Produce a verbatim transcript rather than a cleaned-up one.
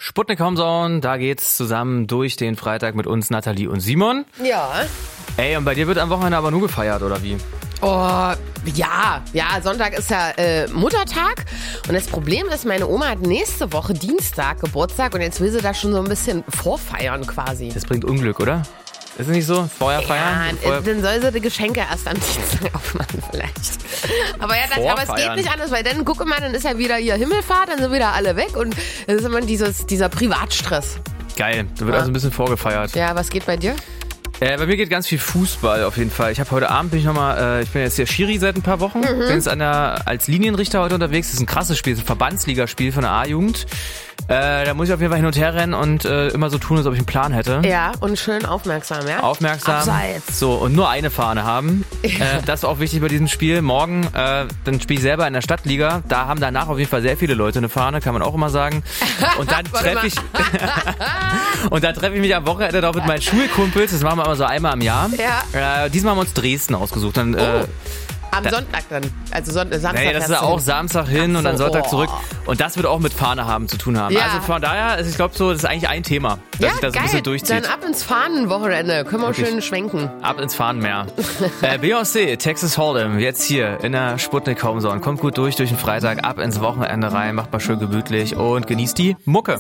Sputnik Homezone, da geht's zusammen durch den Freitag mit uns, Nathalie und Simon. Ja. Ey, und bei dir wird am Wochenende aber nur gefeiert, oder wie? Oh, ja. Ja, Sonntag ist ja äh, Muttertag. Und das Problem ist, meine Oma hat nächste Woche Dienstag Geburtstag und jetzt will sie da schon so ein bisschen vorfeiern quasi. Das bringt Unglück, oder? Ist es nicht so? Vorher feiern? Ja, äh, dann soll sie die Geschenke erst am Dienstag aufmachen vielleicht. Aber ja, das, aber es geht nicht anders, weil dann, guck mal, dann ist ja wieder hier Himmelfahrt, dann sind wieder alle weg und es ist immer dieses, dieser Privatstress. Geil, da wird Ja. also ein bisschen vorgefeiert. Ja, was geht bei dir? Äh, bei mir geht ganz viel Fußball auf jeden Fall. Ich habe heute Abend bin ich nochmal, äh, ich bin jetzt hier Schiri seit ein paar Wochen, mhm. bin jetzt an der, als Linienrichter heute unterwegs. Das ist ein krasses Spiel, das ist ein Verbandsligaspiel von der A-Jugend. Äh, da muss ich auf jeden Fall hin und her rennen und äh, immer so tun, als ob ich einen Plan hätte. Ja, und schön aufmerksam, ja? Aufmerksam. Abseits. So, und nur eine Fahne haben. Ja. Äh, das ist auch wichtig bei diesem Spiel. Morgen, äh, dann spiele ich selber in der Stadtliga. Da haben danach auf jeden Fall sehr viele Leute eine Fahne, kann man auch immer sagen. Und dann treffe ich und dann treffe ich mich am Wochenende auch mit meinen Schulkumpels. Das machen wir immer so einmal im Jahr. Ja. Äh, diesmal haben wir uns Dresden ausgesucht. Dann, äh, oh. Am da, Sonntag dann, also Son- Samstag. nee, das ist ja auch Samstag hin Ach und dann so, Sonntag oh. zurück. Und das wird auch mit Fahne haben zu tun haben. Ja. Also von daher, also ich glaube so, das ist eigentlich ein Thema, dass Ja, sich das geil. ein bisschen durchzieht. Dann ab ins Fahnenwochenende. Können wir Wirklich. schön schwenken. Ab ins Fahnenmeer. äh, Beyoncé, Texas Hold'em, jetzt hier in der Sputnik Homezone. Kommt gut durch, durch den Freitag, ab ins Wochenende rein, macht mal schön gemütlich und genießt die Mucke.